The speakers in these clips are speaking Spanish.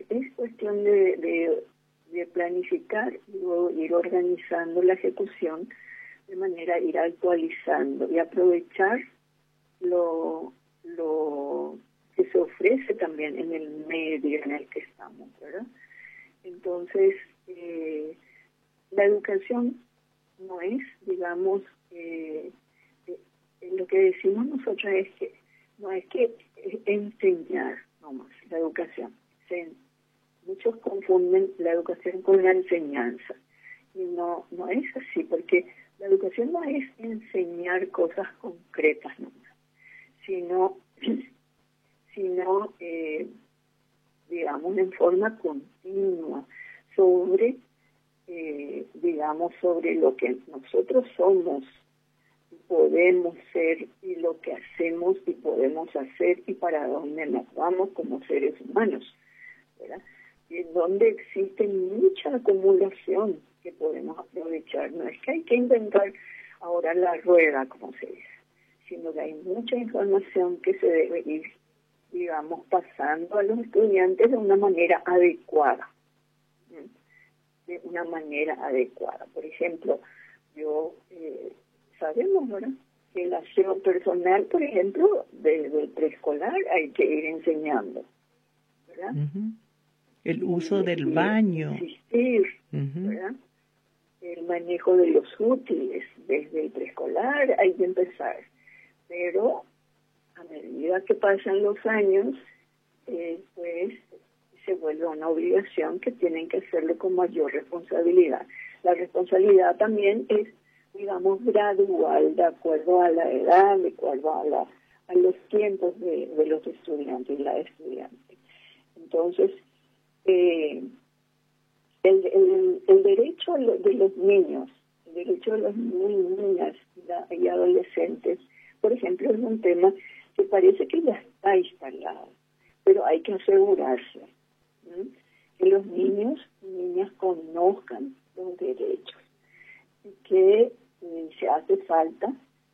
es cuestión de planificar y luego ir organizando la ejecución de manera a ir actualizando y aprovechar lo que se ofrece también en el medio en el que estamos, ¿verdad? Entonces, la educación no es, digamos, lo que decimos nosotros es que no es que enseñar nomás la educación. Muchos confunden la educación con la enseñanza y no es así, porque la educación no es enseñar cosas concretas nomás, sino digamos, en forma continua sobre, digamos, sobre lo que nosotros somos y podemos ser y lo que hacemos y podemos hacer y para dónde nos vamos como seres humanos, ¿verdad? Y en donde existe mucha acumulación que podemos aprovechar. No es que hay que inventar ahora la rueda, como se dice, sino que hay mucha información que se debe ir, digamos, pasando a los estudiantes de una manera adecuada. De una manera adecuada. Por ejemplo, sabemos, ¿verdad?, que el aseo personal, por ejemplo, desde el preescolar hay que ir enseñando, ¿verdad? Uh-huh. El uso del baño. Existir, ¿verdad? El manejo de los útiles desde el preescolar hay que empezar. Pero a medida que pasan los años, pues se vuelve una obligación que tienen que hacerlo con mayor responsabilidad. La responsabilidad también es, digamos, gradual, de acuerdo a la edad, de acuerdo a los tiempos de los estudiantes y la estudiante. Entonces, el derecho de los niños, el derecho de las niñas y adolescentes, por ejemplo, es un tema que parece que ya está instalado, pero hay que asegurarse que los niños y niñas conozcan los derechos y que se hace falta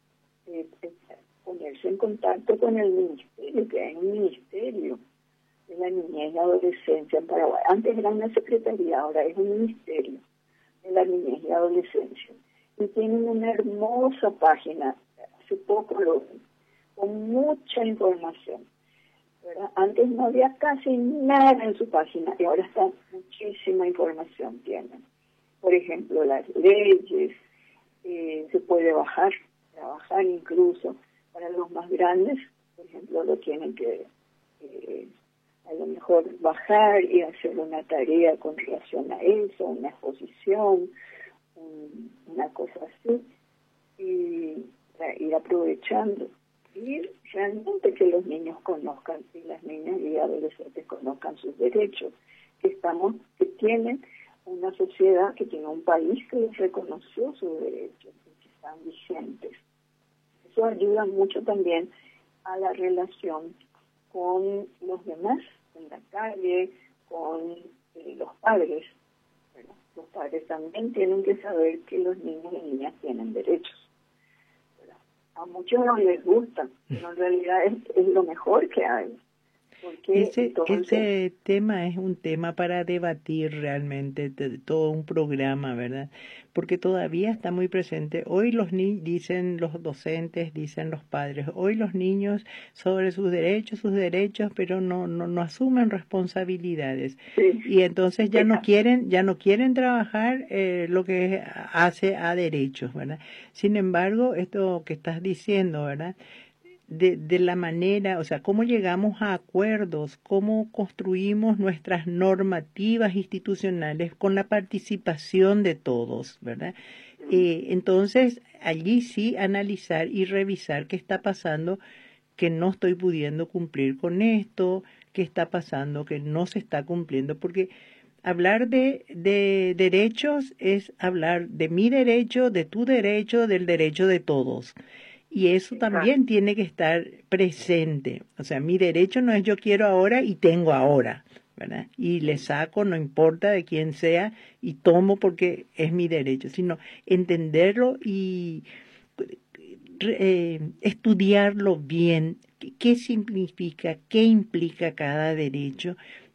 ponerse en contacto con el ministerio, que hay un ministerio de la niñez y la adolescencia en Paraguay. Antes era una secretaría, ahora es un ministerio de la niñez y adolescencia. Y tienen una hermosa página, hace poco lo vi, con mucha información, ¿verdad? Antes no había casi nada en su página y ahora está muchísima información tienen. Por ejemplo, las leyes, se puede trabajar incluso para los más grandes, por ejemplo, lo tienen que a lo mejor bajar y hacer una tarea con relación a eso, una exposición, una cosa así, y ir aprovechando. Y realmente que los niños conozcan, y las niñas y adolescentes conozcan sus derechos, que tienen una sociedad, que tiene un país que les reconoció sus derechos, que están vigentes. Eso ayuda mucho también a la relación con los demás en la calle, con los padres. Bueno, los padres también tienen que saber que los niños y niñas tienen derechos. A muchos no les gusta, pero en realidad es lo mejor que hay. Porque ese tema es un tema para debatir realmente, todo un programa, ¿verdad? Porque todavía está muy presente. Hoy dicen los docentes, dicen los padres, hoy los niños sobre sus derechos, pero no asumen responsabilidades. Sí. Y entonces ya no quieren trabajar lo que hace a derechos, ¿verdad? Sin embargo, esto que estás diciendo, ¿verdad?, de la manera, o sea, cómo llegamos a acuerdos, cómo construimos nuestras normativas institucionales con la participación de todos, ¿verdad? Entonces, allí sí analizar y revisar qué está pasando, que no estoy pudiendo cumplir con esto, qué está pasando, que no se está cumpliendo, porque hablar de derechos es hablar de mi derecho, de tu derecho, del derecho de todos. Y eso también tiene que estar presente. O sea, mi derecho no es yo quiero ahora y tengo ahora, ¿verdad? Y le saco, no importa de quién sea, y tomo porque es mi derecho, sino entenderlo y estudiarlo bien, qué significa, qué implica cada derecho,